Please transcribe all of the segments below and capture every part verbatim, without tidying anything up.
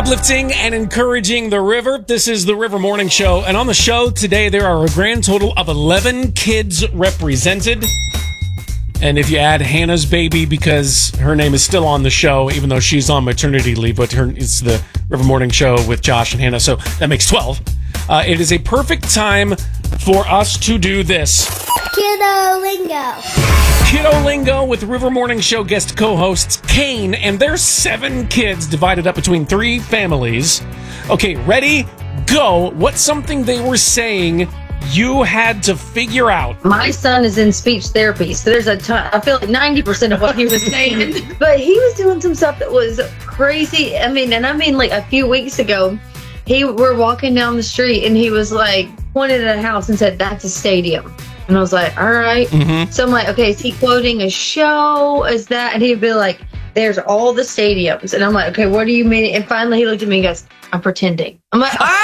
Uplifting and encouraging the river. This is the River Morning Show. And on the show today, there are a grand total of eleven kids represented. And if you add Hannah's baby, because her name is still on the show, even though she's on maternity leave, but her, it's the River Morning Show with Josh and Hannah, so that makes twelve. Uh, it is a perfect time for us to do this. Kiddo Lingo. Kiddo Lingo with River Morning Show guest co-hosts Kane and their seven kids divided up between three families. Okay, ready? Go. What's something they were saying you had to figure out? My son is in speech therapy, so there's a ton. I feel like ninety percent of what he was saying. But he was doing some stuff that was crazy. I mean, and I mean like a few weeks ago, he we're walking down the street and he was like pointed at a house and said, "That's a stadium." And I was like, all right. Mm-hmm. So I'm like, okay, is he quoting a show? Is that? And he'd be like, there's all the stadiums. And I'm like, okay, what do you mean? And finally he looked at me and goes, I'm pretending. I'm like, all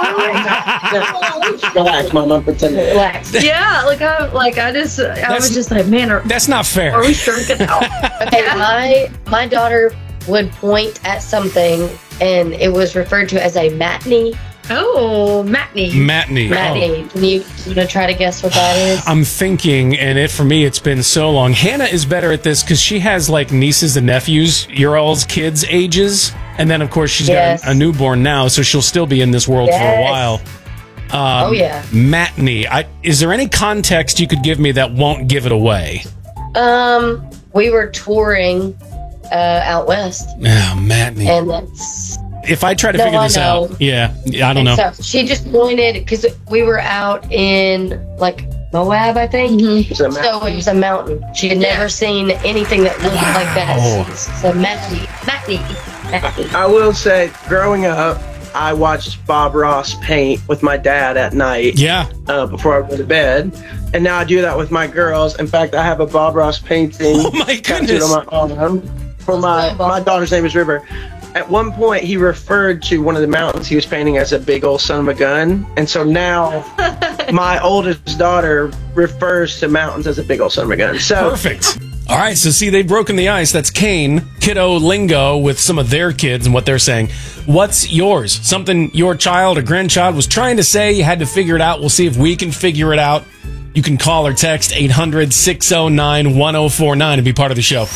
right. Relax, Mom, I'm pretending. Relax. Yeah, like I, like I just, I That's- was just like, man, are, That's not fair. are we shrinking out? Okay, my my daughter would point at something, and it was referred to as a matinee. Oh, matinee. Matinee. Matinee. Can you, you know, try to guess what that is? I'm thinking, and it for me, it's been so long. Hannah is better at this because she has like nieces and nephews, your all's kids' ages, and then of course she's Yes. got a, a newborn now, so she'll still be in this world for a Yes. while. Um, Oh, yeah. Matinee. I, is there any context you could give me that won't give it away? Um, we were touring uh, out west, Oh, matinee. and that's. if I try to No, figure I this know. out, yeah, I don't know. So she just pointed because we were out in like Moab, I think. It's a So it was a mountain. She had never seen anything that looked like Wow. that. So matinee, matinee, matinee. I will say, growing up, I watched Bob Ross paint with my dad at night Yeah. uh, before I go to bed. And now I do that with my girls. In fact, I have a Bob Ross painting Oh my tattooed goodness. on my arm. For my, Bob. my daughter's name is River. At one point, he referred to one of the mountains he was painting as a big old son of a gun. And so now my oldest daughter refers to mountains as a big old son of a gun. So Perfect. All right, so see, they've broken the ice. That's Kane, Kiddo Lingo with some of their kids and what they're saying. What's yours? Something your child or grandchild was trying to say, you had to figure it out. We'll see if we can figure it out. You can call or text eight hundred, six oh nine, one oh four nine and be part of the show.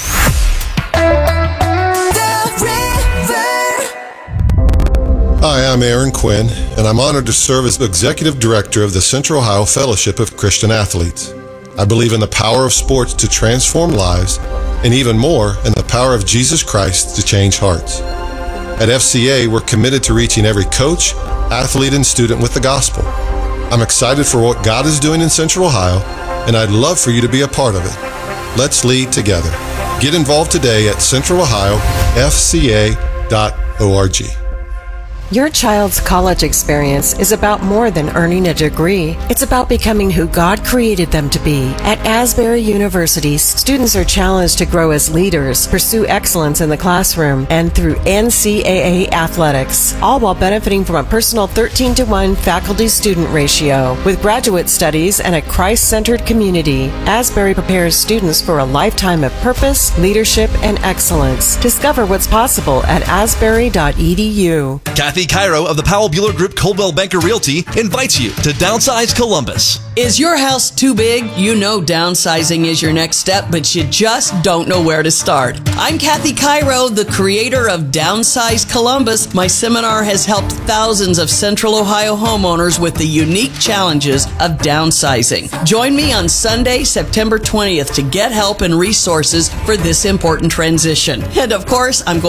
Hi, I'm Aaron Quinn, and I'm honored to serve as the Executive Director of the Central Ohio Fellowship of Christian Athletes. I believe in the power of sports to transform lives, and even more, in the power of Jesus Christ to change hearts. At F C A, we're committed to reaching every coach, athlete, and student with the gospel. I'm excited for what God is doing in Central Ohio, and I'd love for you to be a part of it. Let's lead together. Get involved today at central ohio f c a dot org. Your child's college experience is about more than earning a degree. It's about becoming who God created them to be. At Asbury University, students are challenged to grow as leaders, pursue excellence in the classroom, and through N C double A athletics, all while benefiting from a personal thirteen to one faculty-student ratio. With graduate studies and a Christ-centered community, Asbury prepares students for a lifetime of purpose, leadership, and excellence. Discover what's possible at asbury dot e d u. Kathy Cairo of the Powell Bueller Group Coldwell Banker Realty invites you to Downsize Columbus. Is your house too big? You know downsizing is your next step, but you just don't know where to start. I'm Kathy Cairo, the creator of Downsize Columbus. My seminar has helped thousands of Central Ohio homeowners with the unique challenges of downsizing. Join me on Sunday, September twentieth to get help and resources for this important transition. And of course, I'm going